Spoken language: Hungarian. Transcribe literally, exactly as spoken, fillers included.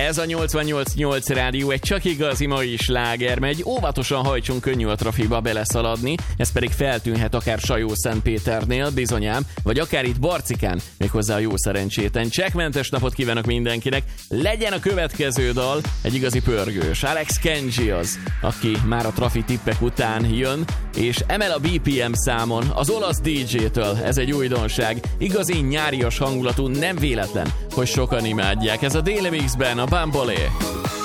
Ez a nyolcvannyolc nyolc rádió, egy csak igazi mai sláger megy. Óvatosan hajtsunk, könnyű a trafiba beleszaladni, ez pedig feltűnhet akár Sajó-Szentpéternél, bizonyám, vagy akár itt Barcikán, méghozzá a jó szerencséten. Csekkmentes napot kívánok mindenkinek, legyen a következő dal egy igazi pörgős. Alex Kenji az, aki már a trafi tippek után jön, és emel a bé pé em számon az olasz dé dzsétől. Ez egy újdonság, igazi nyárias hangulatú, nem véletlen, hogy sokan imádják. Ez a D-Lemixben a Bambolé.